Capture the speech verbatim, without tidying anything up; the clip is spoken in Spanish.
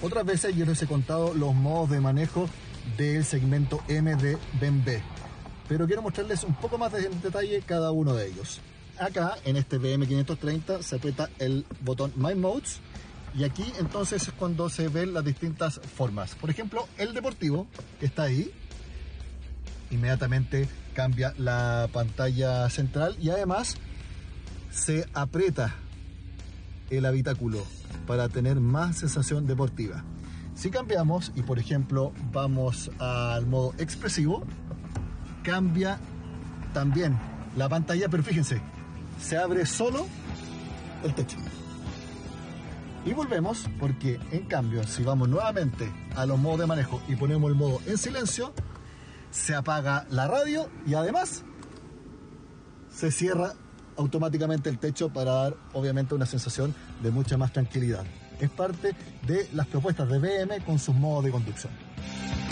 Otras veces yo les he contado los modos de manejo del segmento M de B M W, pero quiero mostrarles un poco más de detalle cada uno de ellos. Acá en este B M quinientos treinta se aprieta el botón My Modes y aquí entonces es cuando se ven las distintas formas. Por ejemplo, el deportivo que está ahí, inmediatamente cambia la pantalla central y además se aprieta el habitáculo para tener más sensación deportiva. Si cambiamos y por ejemplo vamos al modo expresivo, cambia también la pantalla, pero fíjense, se abre solo el techo. Y volvemos porque en cambio si vamos nuevamente a los modos de manejo y ponemos el modo en silencio, se apaga la radio y además se cierra automáticamente el techo para dar obviamente una sensación de mucha más tranquilidad. Es parte de las propuestas de B M con sus modos de conducción.